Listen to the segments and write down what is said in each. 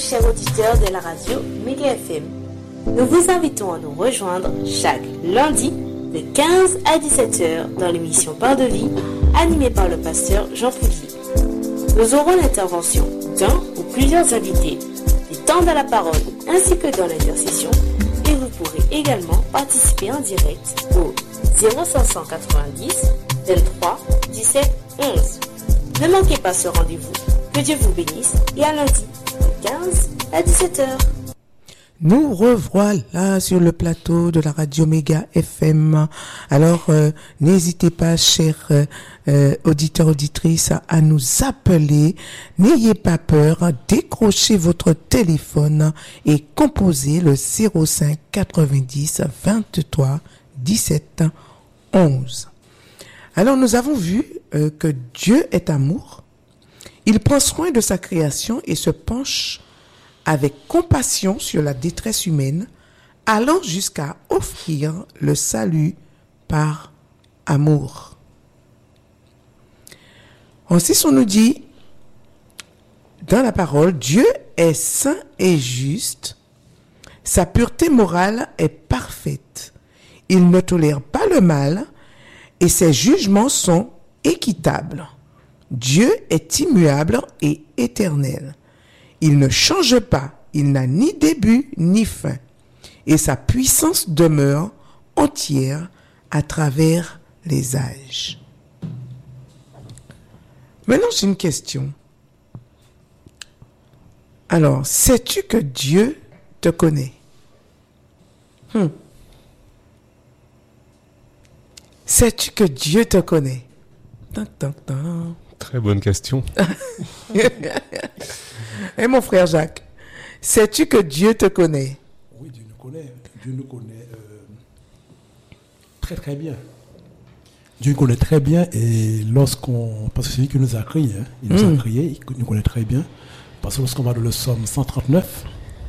chers auditeurs de la radio Méga FM. Nous vous invitons à nous rejoindre chaque lundi de 15 à 17h dans l'émission Part de vie, animée par le pasteur Jean Poulier. Nous aurons l'intervention d'un ou plusieurs invités, du temps de la parole ainsi que dans l'intercession, et vous pourrez également participer en direct au 0590 23 17 11. Ne manquez pas ce rendez-vous. Que Dieu vous bénisse et à lundi de 15 à 17h. Nous revoilà sur le plateau de la radio Méga FM. Alors, n'hésitez pas, chers auditeurs, auditrices, à nous appeler. N'ayez pas peur, décrochez votre téléphone et composez le 05 90 23 17 11. Alors, nous avons vu que Dieu est amour. Il prend soin de sa création et se penche avec compassion sur la détresse humaine, allant jusqu'à offrir le salut par amour. Ensuite, on nous dit, dans la parole, Dieu est saint et juste, sa pureté morale est parfaite, il ne tolère pas le mal et ses jugements sont équitables. Dieu est immuable et éternel. Il ne change pas, il n'a ni début ni fin, et sa puissance demeure entière à travers les âges. Maintenant, j'ai une question. Alors, sais-tu que Dieu te connaît? Sais-tu que Dieu te connaît? Très bonne question. Et mon frère Jacques, sais-tu que Dieu te connaît? Oui, Dieu nous connaît très très bien. Dieu nous connaît très bien et parce que c'est lui qui nous a créés, il nous a créés, il nous connaît très bien. Parce que lorsqu'on va dans le psaume 139,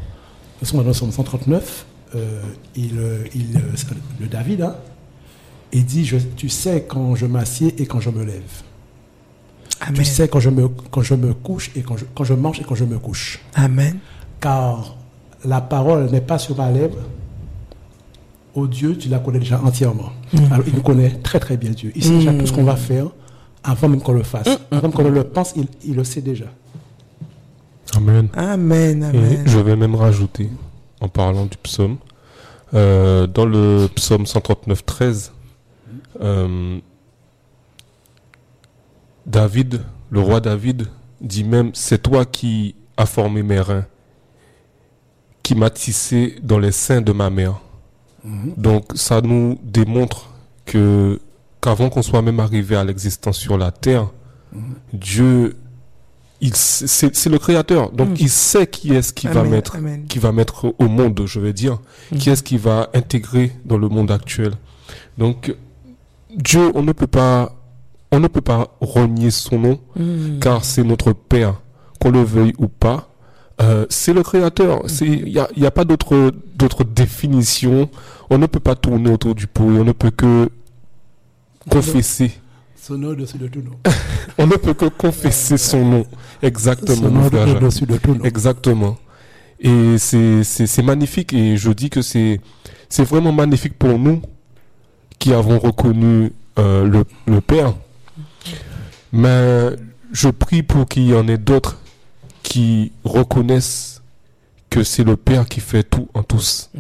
le David, il dit, tu sais quand je m'assieds et quand je me lève. Amen. Tu sais quand je me couche et quand je mange et quand je me couche. Amen. Car la parole n'est pas sur ma lèvre. Oh Dieu, tu la connais déjà entièrement. Alors il nous connaît très très bien, Dieu. Il sait déjà tout ce qu'on va faire avant même qu'on le fasse. Avant même qu'on le pense, il le sait déjà. Amen. Amen. Amen. Et je vais même rajouter, en parlant du psaume, dans le psaume 139, 13, David, le roi David, dit même, c'est toi qui as formé mes reins, qui m'as tissé dans les seins de ma mère. Donc ça nous démontre qu'avant qu'on soit même arrivé à l'existence sur la terre, Dieu, c'est le créateur. Donc il sait qui est-ce qui va mettre au monde, je veux dire, qui est-ce qui va intégrer dans le monde actuel. Donc Dieu, on ne peut pas renier son nom, car c'est notre Père, qu'on le veuille ou pas. C'est le Créateur. Il y a pas d'autre définition. On ne peut pas tourner autour du pot. On ne peut que confesser. Son nom au-dessus de tout nom. On ne peut que confesser son nom. Exactement. Son nom au-dessus de tout nom. Exactement. Et c'est magnifique. Et je dis que c'est vraiment magnifique pour nous qui avons reconnu le Père. Mais je prie pour qu'il y en ait d'autres qui reconnaissent que c'est le Père qui fait tout en tous.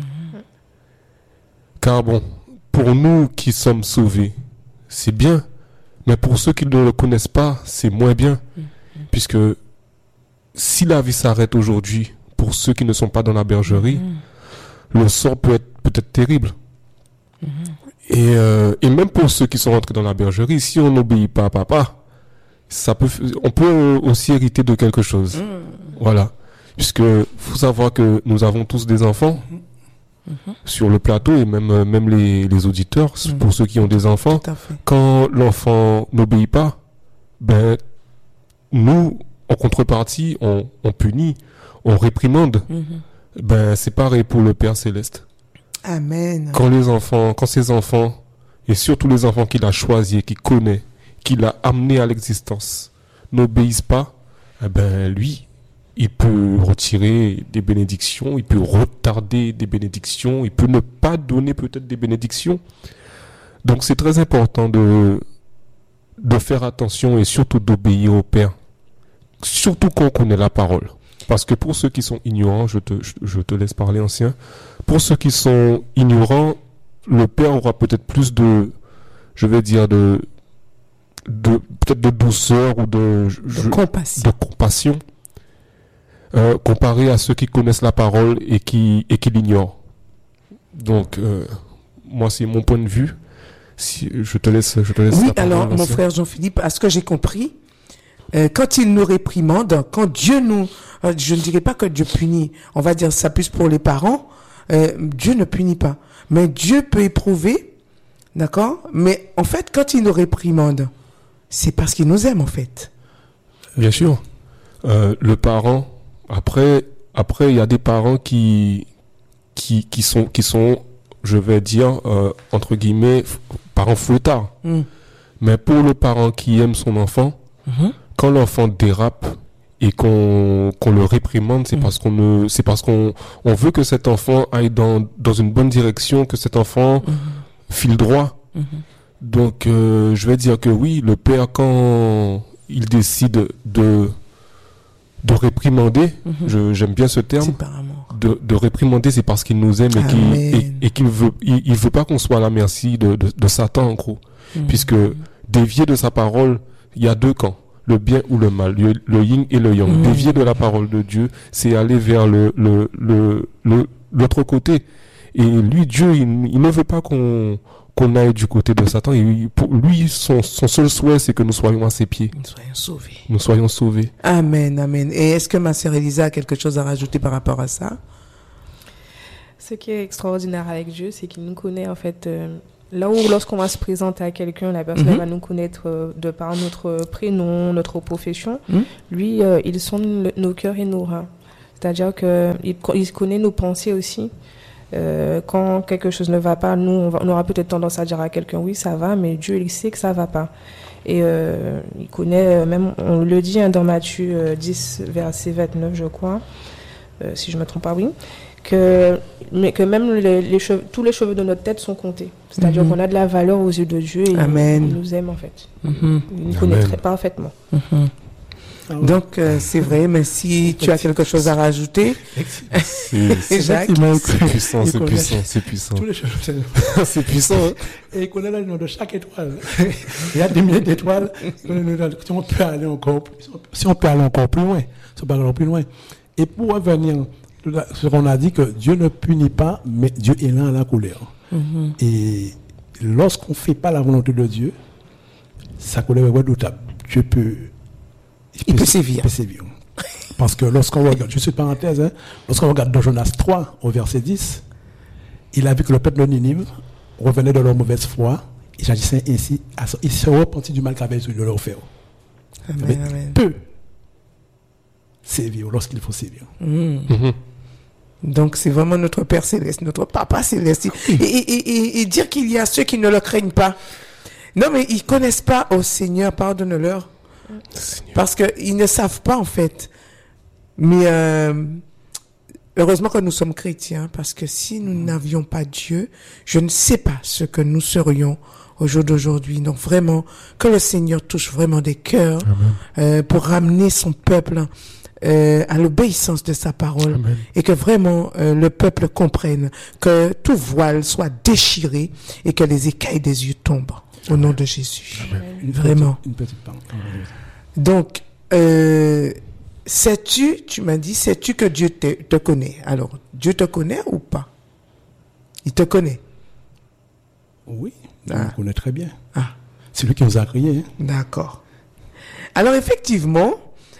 Car bon, pour nous qui sommes sauvés, c'est bien. Mais pour ceux qui ne le connaissent pas, c'est moins bien. Puisque si la vie s'arrête aujourd'hui, pour ceux qui ne sont pas dans la bergerie, le sort peut être terrible. Et même pour ceux qui sont rentrés dans la bergerie, si on n'obéit pas à papa, on peut aussi hériter de quelque chose. Voilà. Puisque faut savoir que nous avons tous des enfants sur le plateau et même les auditeurs, pour ceux qui ont des enfants. Quand l'enfant n'obéit pas, ben, nous, en contrepartie, on punit, on réprimande. Ben, c'est pareil pour le Père Céleste. Amen. Quand ses enfants, et surtout les enfants qu'il a choisis, qu'il connaît, qu'il a amenés à l'existence, n'obéissent pas, eh ben lui, il peut retirer des bénédictions, il peut retarder des bénédictions, il peut ne pas donner peut-être des bénédictions. Donc c'est très important de faire attention et surtout d'obéir au Père. Surtout quand on connaît la parole. Parce que pour ceux qui sont ignorants, je te laisse parler, ancien. Pour ceux qui sont ignorants, le Père aura peut-être plus de peut-être de douceur ou de compassion comparé à ceux qui connaissent la parole et qui l'ignorent. Donc moi c'est mon point de vue. Si je te laisse oui, alors mon frère Jean-Philippe, à ce que j'ai compris, quand il nous réprimande, quand Dieu nous, je ne dirais pas que Dieu punit, on va dire ça plus pour les parents, Dieu ne punit pas, mais Dieu peut éprouver, d'accord, mais en fait quand il nous réprimande, c'est parce qu'il nous aime en fait. Bien sûr. Le parent, après il y a des parents qui sont je vais dire entre guillemets parents fouettards. Mais pour le parent qui aime son enfant, quand l'enfant dérape et qu'on le réprimande, c'est parce qu'on veut que cet enfant aille dans une bonne direction, que cet enfant file droit. Donc je vais dire que oui, le père, quand il décide de réprimander, j'aime bien ce terme, de réprimander, c'est parce qu'il nous aime et qu'il veut pas qu'on soit à la merci de Satan en gros. Puisque dévier de sa parole, il y a deux camps, le bien ou le mal, le yin et le yang. Dévier de la parole de Dieu, c'est aller vers l'autre côté. Et lui, Dieu, il ne veut pas qu'on aille du côté de Satan. Et pour lui, son seul souhait, c'est que nous soyons à ses pieds. Nous soyons sauvés. Amen, amen. Et est-ce que ma sœur Elisa a quelque chose à rajouter par rapport à ça? Ce qui est extraordinaire avec Dieu, c'est qu'il nous connaît en fait. Là où lorsqu'on va se présenter à quelqu'un, la personne va nous connaître de par notre prénom, notre profession. Lui, il sonde nos cœurs et nos reins. C'est-à-dire qu'il connaît nos pensées aussi. Quand quelque chose ne va pas, nous, on aura peut-être tendance à dire à quelqu'un, oui, ça va, mais Dieu, il sait que ça va pas. Et il connaît, même, on le dit dans Matthieu 10, verset 29, je crois, si je ne me trompe pas, oui, que même tous les cheveux de notre tête sont comptés. C'est-à-dire qu'on a de la valeur aux yeux de Dieu et il nous aime, en fait. Il nous connaît très parfaitement. Donc, c'est vrai, mais si tu as quelque chose à rajouter, Jacques, c'est puissant. Tous les choses, c'est puissant. Et il connaît le nom de chaque étoile. Il y a des milliers d'étoiles. Si on peut aller encore plus loin, si on peut aller plus loin. Et pour revenir, ce qu'on a dit que Dieu ne punit pas, mais Dieu est lent à la colère. Et lorsqu'on ne fait pas la volonté de Dieu, sa colère est redoutable. Dieu peut. Il peut sévir. Parce que lorsqu'on regarde, juste une parenthèse, lorsqu'on regarde dans Jonas 3, au verset 10, il a vu que le peuple de Ninive revenait de leur mauvaise foi, et j'agissait ainsi, il se repentit du mal qu'il avait de leur faire. Amen. Peut sévir lorsqu'il faut sévir. Donc c'est vraiment notre Père Céleste, notre Papa Céleste. Et dire qu'il y a ceux qui ne le craignent pas. Non, mais ils ne connaissent pas, oh Seigneur, pardonne-leur. Parce qu'ils ne savent pas en fait. Mais heureusement que nous sommes chrétiens, parce que si nous n'avions pas Dieu, je ne sais pas ce que nous serions au jour d'aujourd'hui. Donc vraiment, que le Seigneur touche vraiment des cœurs pour ramener son peuple à l'obéissance de sa parole. Amen. Et que vraiment le peuple comprenne que tout voile soit déchiré et que les écailles des yeux tombent. Au nom de Jésus. Vraiment. Une petite parenthèse. Donc, tu m'as dit, sais-tu que Dieu te connaît? Alors, Dieu te connaît ou pas? Il te connaît? Oui, il me connaît très bien. C'est lui qui nous a créés. D'accord. Alors, effectivement,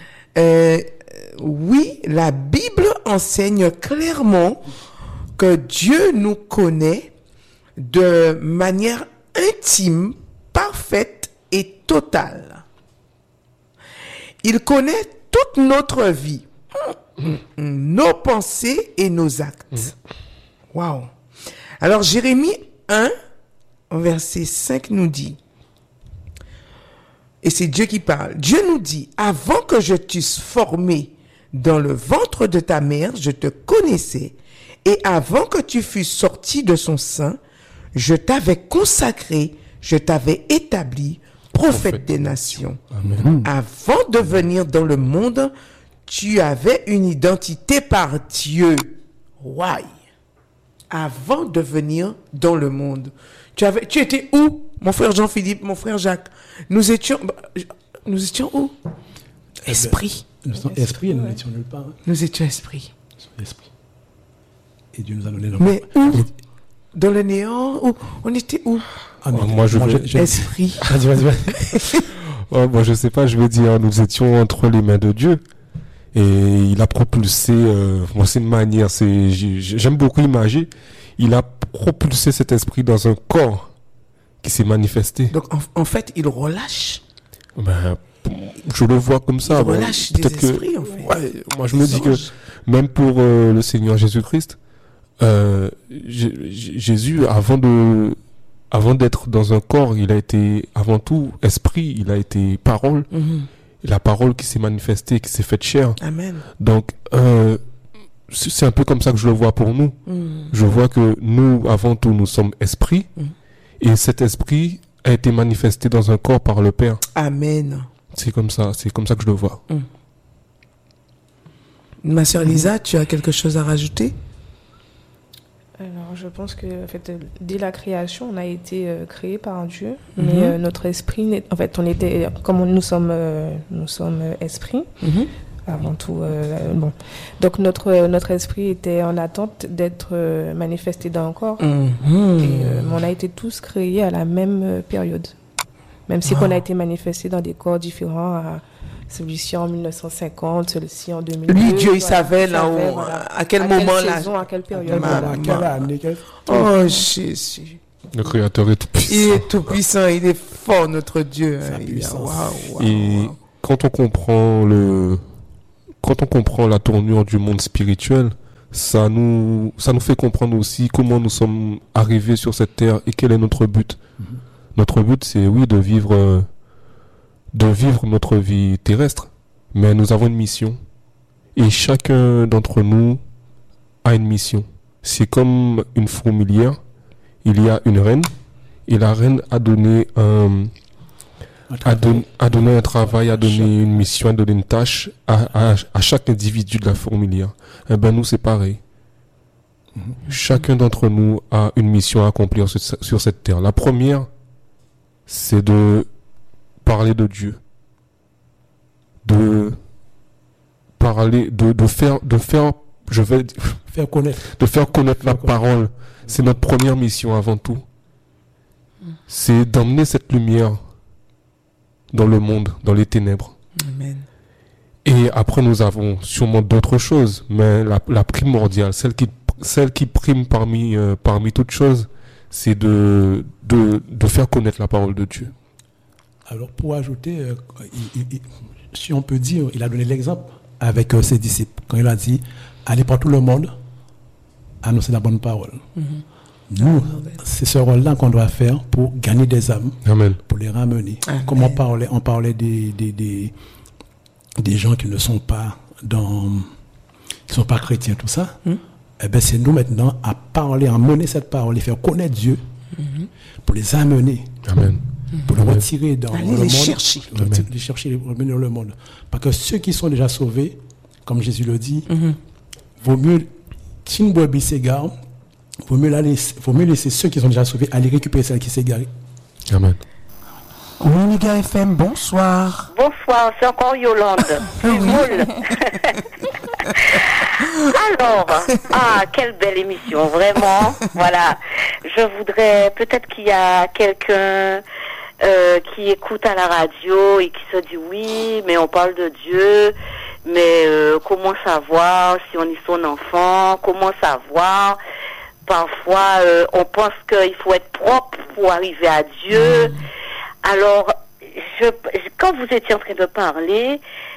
oui, la Bible enseigne clairement que Dieu nous connaît de manière intime, parfaite et totale. Il connaît toute notre vie, nos pensées et nos actes. Waouh! Alors Jérémie 1, verset 5 nous dit, et c'est Dieu qui parle, Dieu nous dit, avant que je t'eusse formé Dans le ventre de ta mère, je te connaissais. Et avant que tu fusses sorti de son sein, je t'avais consacré, je t'avais établi prophète des nations. Amen. Avant de venir dans le monde, tu avais une identité par Dieu. Why? Avant de venir dans le monde. Tu étais où? Mon frère Jean-Philippe, mon frère Jacques. Nous étions où? Esprit. Nous sommes esprit et nous n'étions nulle part. Nous étions esprit. Nous sommes esprit. Et Dieu nous a donné le Mais où? Dans le néant? Où? On était où? Moi, Esprit. Vas-y. Ouais, moi, je sais pas, je veux dire, nous étions entre les mains de Dieu. Et il a propulsé, moi, c'est une manière, j'aime beaucoup l'imager. Il a propulsé cet esprit dans un corps qui s'est manifesté. Donc, en fait, il relâche. Ben, je le vois comme ça. Il relâche des esprits, en fait. Ouais, moi, je me dis que, même pour le Seigneur Jésus-Christ, Jésus, avant d'être dans un corps, il a été avant tout esprit, il a été parole. Mm-hmm. La parole qui s'est manifestée, qui s'est faite chair. Amen. Donc, c'est un peu comme ça que je le vois pour nous. Je vois que nous, avant tout, nous sommes esprits. Et cet esprit a été manifesté dans un corps par le Père. Amen. C'est comme ça que je le vois. Ma sœur Lisa, tu as quelque chose à rajouter? Alors, je pense que en fait, dès la création, on a été créé par Dieu, mais notre esprit, en fait, on était, comme nous sommes esprits, avant tout. Bon, donc notre esprit était en attente d'être manifesté dans le corps, et on a été tous créés à la même période, même si qu'on a été manifesté dans des corps différents. Celui-ci en 1950, celui-ci en 2002. Lui, Dieu, il savait là où, à quel moment là. À quelle saison, à quelle période. Quelle année, Oh, Jésus. Le Créateur est tout puissant. Il est tout puissant, il est fort, notre Dieu. Et quand on comprend la tournure du monde spirituel, ça nous fait comprendre aussi comment nous sommes arrivés sur cette terre et quel est notre but. Notre but, c'est de vivre notre vie terrestre, mais nous avons une mission et chacun d'entre nous a une mission. C'est comme une fourmilière, il y a une reine et la reine a donné un travail, a donné une mission, a donné une tâche à chaque individu de la fourmilière. Eh ben nous c'est pareil. Chacun d'entre nous a une mission à accomplir sur cette terre. La première, c'est de parler de Dieu, de faire connaître la parole. C'est notre première mission avant tout. C'est d'emmener cette lumière dans le monde, dans les ténèbres. Amen. Et après, nous avons sûrement d'autres choses, mais la primordiale, celle qui prime parmi toutes choses, c'est de faire connaître la parole de Dieu. Alors, pour ajouter, si on peut dire, il a donné l'exemple avec ses disciples, quand il a dit, allez par tout le monde, annoncer la bonne parole. Nous, c'est ce rôle-là qu'on doit faire pour gagner des âmes, Amen. Pour les ramener. Amen. Comme on parlait des gens qui ne sont pas qui sont pas chrétiens, tout ça. Eh ben, c'est nous maintenant à parler, à mener cette parole, et faire connaître Dieu, pour les amener. Amen. Pour les retirer dans Allez le monde. les chercher. Les chercher, les ramener dans le monde. Parce que ceux qui sont déjà sauvés, comme Jésus le dit, vaut mieux, si une brebis s'égare, vaut mieux laisser ceux qui sont déjà sauvés aller récupérer celles qui s'égarent. Amen. Méga FM, bonsoir. Bonsoir, c'est encore Yolande. Moule. Alors, quelle belle émission, vraiment. Voilà. Je voudrais, peut-être qu'il y a quelqu'un qui écoute à la radio et qui se dit oui, mais on parle de Dieu, mais comment savoir si on est son enfant, comment savoir. Parfois, on pense qu'il faut être propre pour arriver à Dieu. Alors, quand vous étiez en train de parler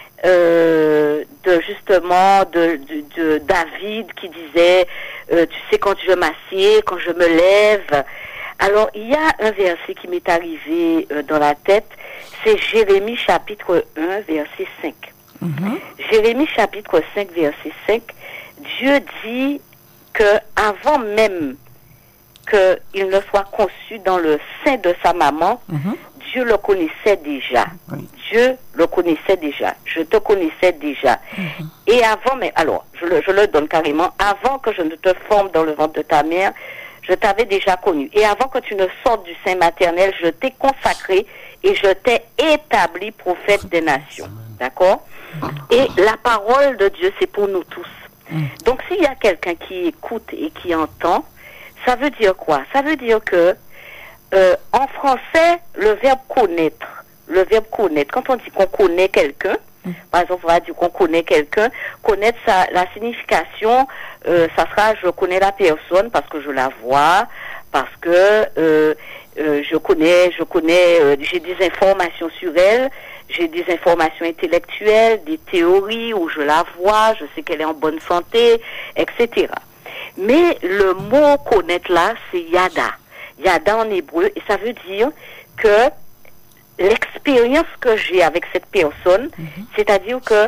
justement de David qui disait tu sais, quand je m'assieds, quand je me lève. Alors, il y a un verset qui m'est arrivé dans la tête, c'est Jérémie chapitre 1, verset 5. Jérémie chapitre 5, verset 5, Dieu dit que avant même qu'il ne soit conçu dans le sein de sa maman, Dieu le connaissait déjà. Oui. Dieu le connaissait déjà. Je te connaissais déjà. Et avant, mais alors, je le donne carrément, avant que je ne te forme dans le ventre de ta mère, je t'avais déjà connu. Et avant que tu ne sortes du sein maternel, je t'ai consacré et je t'ai établi prophète des nations. D'accord? Et la parole de Dieu, c'est pour nous tous. Donc, s'il y a quelqu'un qui écoute et qui entend, ça veut dire quoi? Ça veut dire que, en français, le verbe connaître, quand on dit qu'on connaît quelqu'un, par exemple, on va dire qu'on connaît quelqu'un, connaître la signification, ça sera je connais la personne parce que je la vois, parce que je connais, j'ai des informations sur elle, j'ai des informations intellectuelles, des théories où je la vois, je sais qu'elle est en bonne santé, etc. Mais le mot connaître là, c'est yada. Yada en hébreu, et ça veut dire que l'expérience que j'ai avec cette personne, c'est-à-dire que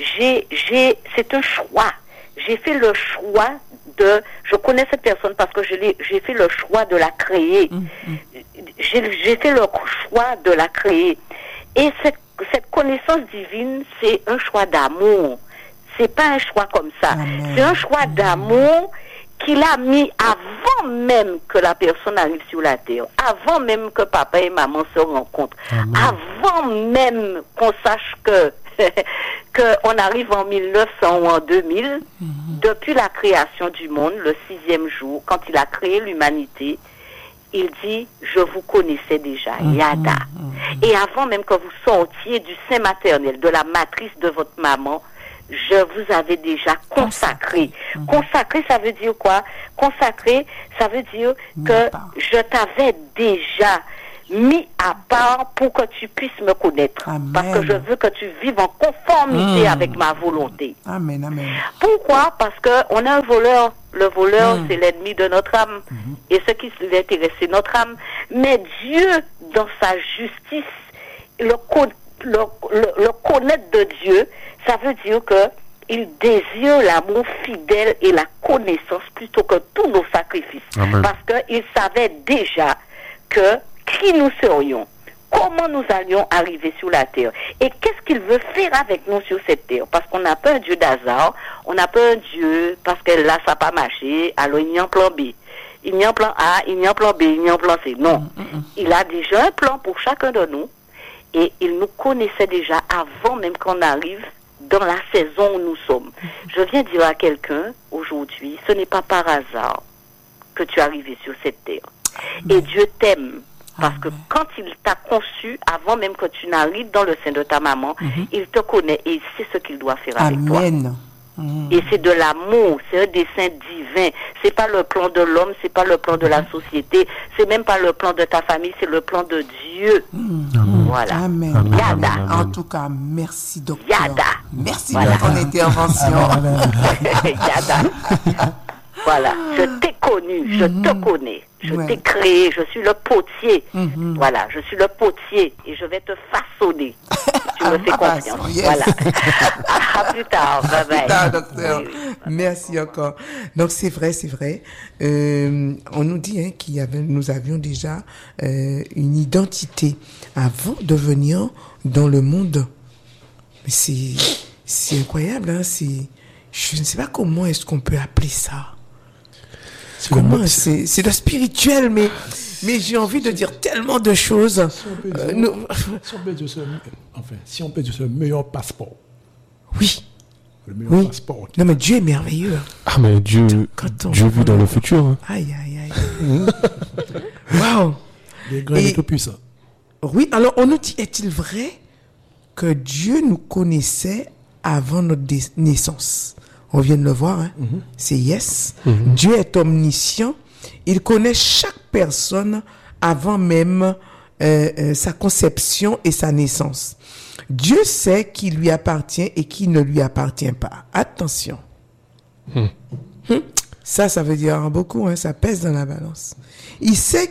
c'est un choix. J'ai fait le choix je connais cette personne parce que j'ai fait le choix de la créer. J'ai fait le choix de la créer. Et cette connaissance divine, c'est un choix d'amour. C'est pas un choix comme ça. Amen. C'est un choix d'amour qu'il a mis avant même que la personne arrive sur la terre, avant même que papa et maman se rencontrent, avant même qu'on sache que on arrive en 1900 ou en 2000, depuis la création du monde, le 6e jour, quand il a créé l'humanité, il dit, je vous connaissais déjà, Yada. Et avant même que vous sortiez du sein maternel, de la matrice de votre maman, je vous avais déjà consacré. Consacré, ça veut dire quoi? Consacré, ça veut dire que je t'avais déjà mis à part pour que tu puisses me connaître. Amen. Parce que je veux que tu vives en conformité avec ma volonté. Amen, amen. Pourquoi? Parce que on a un voleur. Le voleur, c'est l'ennemi de notre âme. Et ce qui l'intéresse, c'est notre âme. Mais Dieu, dans sa justice, le connaître de Dieu, ça veut dire que il désire l'amour fidèle et la connaissance plutôt que tous nos sacrifices. Amen. Parce qu'il savait déjà que qui nous serions, comment nous allions arriver sur la terre et qu'est-ce qu'il veut faire avec nous sur cette terre. Parce qu'on n'a pas un Dieu d'hasard, on n'a pas un Dieu parce que là ça n'a pas marché, alors il y a un plan B. Il y a un plan A, il y a un plan B, il y a un plan C. Non, il a déjà un plan pour chacun de nous et il nous connaissait déjà avant même qu'on arrive dans la saison où nous sommes. Je viens dire à quelqu'un aujourd'hui, ce n'est pas par hasard que tu es arrivé sur cette terre. Et Dieu t'aime. Parce que quand il t'a conçu, avant même que tu n'arrives dans le sein de ta maman, il te connaît et il sait ce qu'il doit faire avec toi. Amen. Et c'est de l'amour, c'est un dessein divin. C'est pas le plan de l'homme, c'est pas le plan de la société, c'est même pas le plan de ta famille, c'est le plan de Dieu. Voilà. Amen. Amen. Yada. Amen. En tout cas, merci docteur. Yada. Merci Voilà. de ton intervention. Yada. Voilà, je t'ai connu, je te connais, je t'ai créé, je suis le potier. Voilà, je suis le potier et je vais te façonner. Tu me fais confiance. Yes. Voilà. À plus tard, bye bye. Plus tard, docteur. Oui, oui. Merci encore. Donc c'est vrai. On nous dit nous avions déjà une identité avant de venir dans le monde. Mais c'est incroyable, hein. Je ne sais pas comment est-ce qu'on peut appeler ça. C'est de spirituel, mais j'ai envie de dire tellement de choses. Si on peut dire, c'est le meilleur passeport. Oui. Le meilleur passeport. Non, mais Dieu est merveilleux. Ah, mais Dieu vit dans le futur. Hein. Aïe. Waouh. Les grands et tout puissants. Oui, alors on nous dit, est-il vrai que Dieu nous connaissait avant notre naissance? On vient de le voir, hein? C'est yes. Dieu est omniscient. Il connaît chaque personne avant même sa conception et sa naissance. Dieu sait qui lui appartient et qui ne lui appartient pas. Attention. Ça veut dire beaucoup, hein? Ça pèse dans la balance. Il sait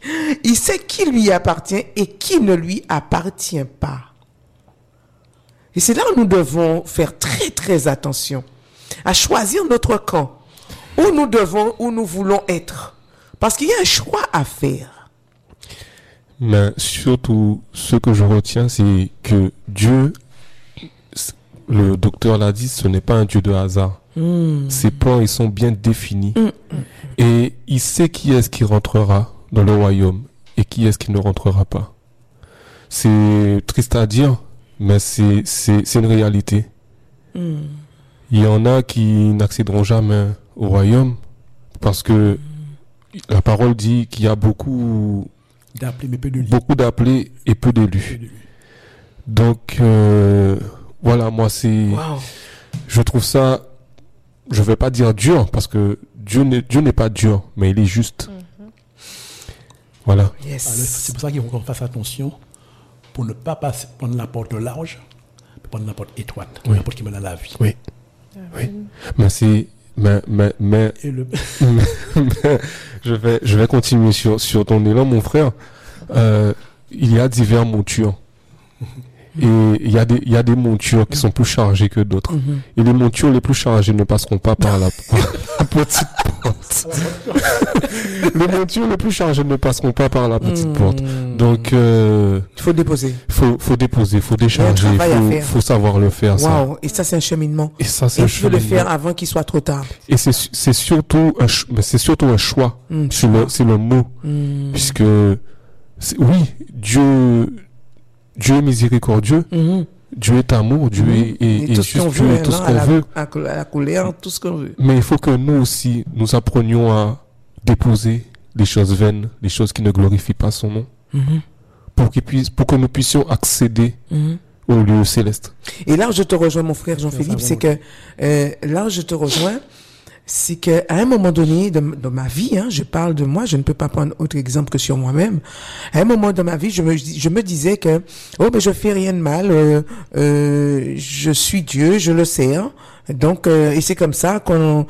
qui lui appartient et qui ne lui appartient pas. Et c'est là où nous devons faire très, très attention à choisir notre camp, où nous voulons être. Parce qu'il y a un choix à faire. Mais surtout, ce que je retiens, c'est que Dieu, le docteur l'a dit, ce n'est pas un Dieu de hasard. Ses plans, ils sont bien définis. Et il sait qui est-ce qui rentrera dans le royaume et qui est-ce qui ne rentrera pas. C'est triste à dire, mais c'est une réalité. Il y en a qui n'accéderont jamais au royaume parce que la parole dit qu'il y a beaucoup d'appelés et peu d'élus. Donc, voilà, moi, je trouve ça, je vais pas dire dur parce que Dieu n'est pas dur, mais il est juste. Voilà. Yes. C'est pour ça qu'il faut qu'on fasse attention pour ne pas prendre la porte large, mais prendre la porte étroite, la porte qui mène à la vie. Oui. Oui. Mais je vais continuer sur ton élan, mon frère. Il y a divers montures. Et il y a des montures qui sont plus chargées que d'autres. Et les montures les plus chargées ne passeront pas par la petite porte. Les montures les plus chargées ne passeront pas par la petite porte. Donc, il faut déposer. Faut déposer, faut décharger, faut savoir le faire. Wow. Et ça, c'est un cheminement. Et ça, c'est un cheminement. Il faut le faire avant qu'il soit trop tard. Et c'est surtout un choix. C'est le mot. Puisque, oui, Dieu est miséricordieux, Dieu est amour, Dieu est juste, Dieu est tout ce qu'on veut. À la colère, tout ce qu'on veut. Mais il faut que nous aussi, nous apprenions à déposer les choses vaines, les choses qui ne glorifient pas son nom, pour que nous puissions accéder au lieu céleste. Et là où je te rejoins, mon frère Jean-Philippe, c'est que là où je te rejoins, c'est qu'à un moment donné de ma vie, je parle de moi, je ne peux pas prendre autre exemple que sur moi-même. À un moment de ma vie, je me disais que je fais rien de mal, je suis Dieu, je le sais. Donc et c'est comme ça qu'on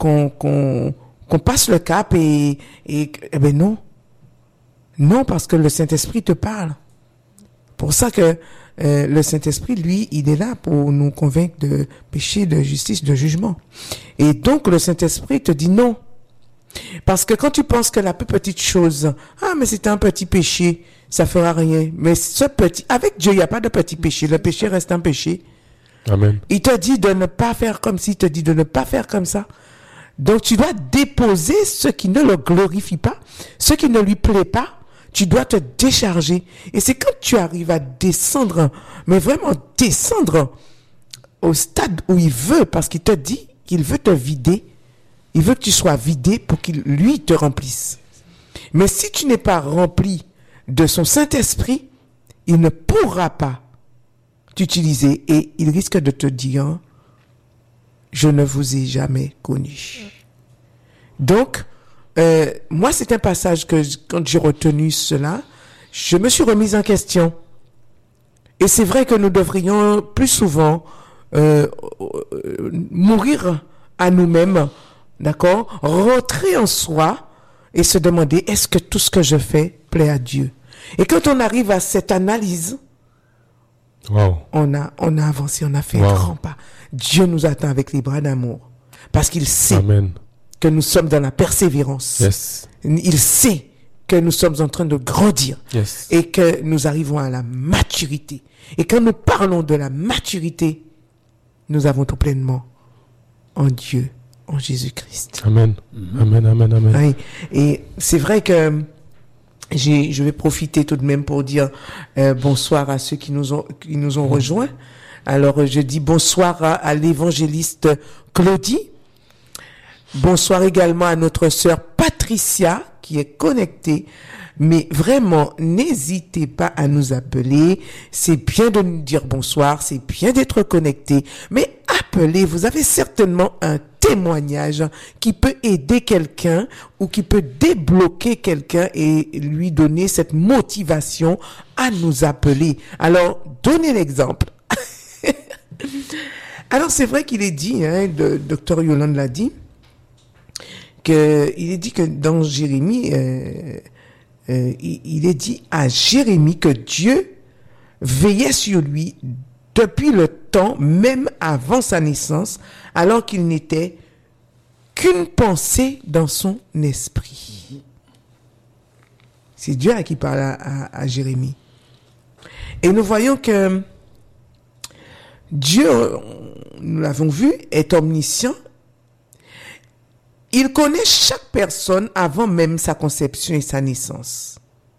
passe le cap et ben non, parce que le Saint-Esprit te parle. Pour ça que le Saint-Esprit, lui, il est là pour nous convaincre de péché, de justice, de jugement. Et donc, le Saint-Esprit te dit non. Parce que quand tu penses que la plus petite chose, mais c'est un petit péché, ça fera rien. Mais avec Dieu, il n'y a pas de petit péché. Le péché reste un péché. Amen. Il te dit de ne pas faire comme ci, il te dit de ne pas faire comme ça. Donc, tu dois déposer ce qui ne le glorifie pas, ce qui ne lui plaît pas. Tu dois te décharger. Et c'est quand tu arrives à descendre, mais vraiment descendre au stade où il veut, parce qu'il te dit qu'il veut te vider. Il veut que tu sois vidé pour qu'il, lui, te remplisse. Mais si tu n'es pas rempli de son Saint-Esprit, il ne pourra pas t'utiliser et il risque de te dire, je ne vous ai jamais connu. Donc, moi, c'est un passage que, quand j'ai retenu cela, je me suis remise en question. Et c'est vrai que nous devrions plus souvent mourir à nous-mêmes, d'accord, rentrer en soi et se demander, est-ce que tout ce que je fais plaît à Dieu? Et quand on arrive à cette analyse, on a avancé, on a fait un grand pas. Dieu nous attend avec les bras d'amour parce qu'il sait que nous sommes dans la persévérance. Yes. Il sait que nous sommes en train de grandir et que nous arrivons à la maturité. Et quand nous parlons de la maturité, nous avons tout pleinement en Dieu, en Jésus-Christ. Amen. Amen, amen, amen. Oui. Et c'est vrai que je vais profiter tout de même pour dire bonsoir à ceux qui nous ont rejoints. Alors, je dis bonsoir à l'évangéliste Claudie. Bonsoir également à notre sœur Patricia qui est connectée. Mais vraiment, n'hésitez pas à nous appeler. C'est bien de nous dire bonsoir, c'est bien d'être connecté. Mais appelez, vous avez certainement un témoignage qui peut aider quelqu'un ou qui peut débloquer quelqu'un et lui donner cette motivation à nous appeler. Alors, donnez l'exemple. Alors, c'est vrai qu'il est dit, le docteur Yolande l'a dit, il est dit que dans Jérémie, il est dit à Jérémie que Dieu veillait sur lui depuis le temps, même avant sa naissance, alors qu'il n'était qu'une pensée dans son esprit. C'est Dieu qui parle à Jérémie. Et nous voyons que Dieu, nous l'avons vu, est omniscient. Il connaît chaque personne avant même sa conception et sa naissance.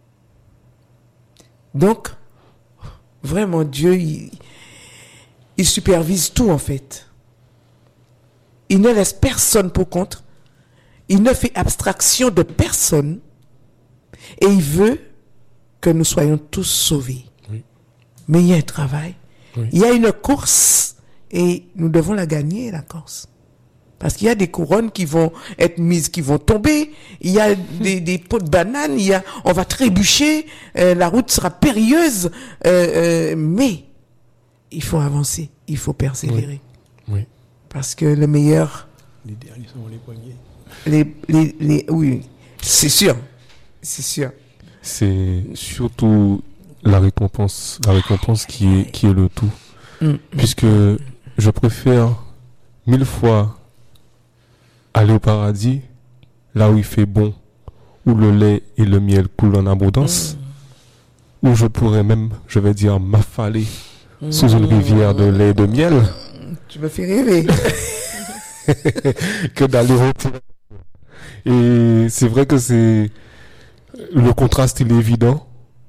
Donc, vraiment, Dieu, il supervise tout en fait. Il ne laisse personne pour compte. Il ne fait abstraction de personne. Et il veut que nous soyons tous sauvés. Oui. Mais il y a un travail. Oui. Il y a une course et nous devons la gagner, la course. Parce qu'il y a des couronnes qui vont être mises, qui vont tomber. Il y a des pots de bananes. On va trébucher. La route sera périlleuse. Mais il faut avancer. Il faut persévérer. Oui. Oui. Parce que le meilleur... Les derniers sont les premiers. Oui, c'est sûr. C'est sûr. C'est surtout la récompense qui est le tout. Puisque je préfère 1000 fois aller au paradis, là où il fait bon, où le lait et le miel coulent en abondance, où je pourrais même, je vais dire, m'affaler sous une rivière de lait et de miel. Tu me fais rêver. Que d'aller au Et c'est vrai que le contraste, il est évident.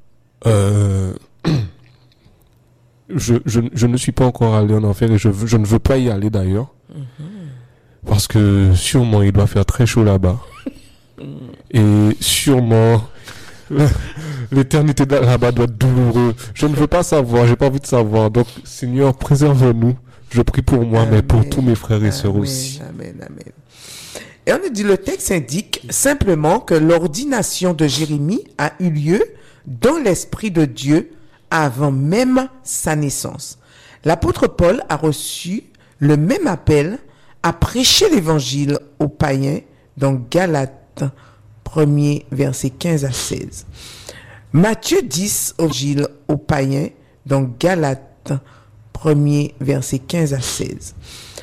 Je ne suis pas encore allé en enfer et je ne veux pas y aller d'ailleurs. Parce que sûrement il doit faire très chaud là-bas. Et sûrement l'éternité là-bas doit être douloureuse. Je ne veux pas savoir, j'ai pas envie de savoir. Donc Seigneur, préserve-nous. Je prie pour moi, mais pour tous mes frères et sœurs aussi. Amen, amen. Et on nous dit, le texte indique simplement que l'ordination de Jérémie a eu lieu dans l'Esprit de Dieu avant même sa naissance. L'apôtre Paul a reçu le même appel à prêcher l'évangile aux païens dans Galates 1er verset 15 à 16. Matthieu 10 évangile aux païens dans Galates 1er verset 15 à 16.